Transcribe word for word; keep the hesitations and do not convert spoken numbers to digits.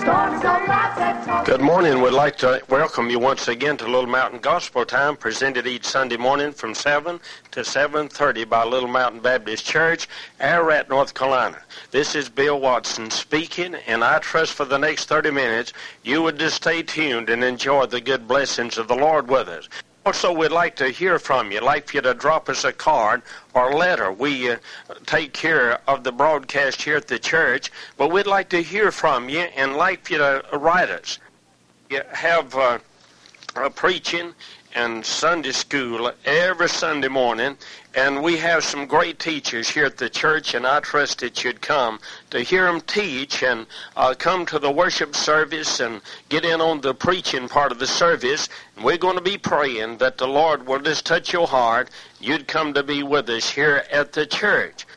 Good morning. We'd like to welcome you once again to Little Mountain Gospel Time, presented each Sunday morning from seven to seven thirty by Little Mountain Baptist Church, Ararat, North Carolina. This is Bill Watson speaking, and I trust for the next thirty minutes you would just stay tuned and enjoy the good blessings of the Lord with us. Also, we'd like to hear from you. I'd like for you to drop us a card or letter. We uh, take care of the broadcast here at the church, but we'd like to hear from you and like for you to write us. You have uh, a preaching and Sunday school every Sunday morning, and we have some great teachers here at the church, and I trust that you'd come to hear them teach and uh, come to the worship service and get in on the preaching part of the service. And we're going to be praying that the Lord will just touch your heart. You'd come to be with us here at the church.